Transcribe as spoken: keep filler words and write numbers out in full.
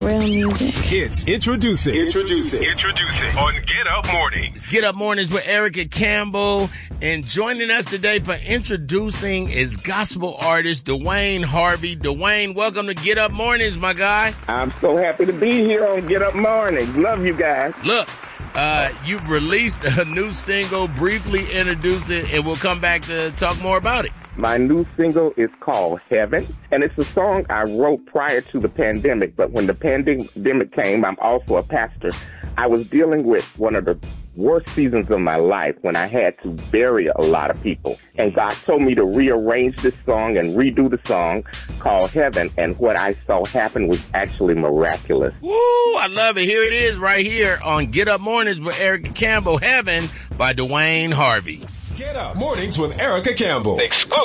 Real music. It's introducing. Introducing. Introducing on Get Up Mornings. It's Get Up Mornings with Erica Campbell. And joining us today for introducing is gospel artist Dwayne Harvey. Dwayne, welcome to Get Up Mornings, my guy. I'm so happy to be here on Get Up Mornings. Love you guys. Look, uh, you've released a new single. Briefly introduce it, and we'll come back to talk more about it. My new single is called Heaven, and it's a song I wrote prior to the pandemic. But when the pandemic came, I'm also a pastor. I was dealing with one of the worst seasons of my life when I had to bury a lot of people. And God told me to rearrange this song and redo the song called Heaven. And what I saw happen was actually miraculous. Woo! I love it. Here it is right here on Get Up Mornings with Erica Campbell. Heaven by Dwayne Harvey. Get Up Mornings with Erica Campbell. Exclusive.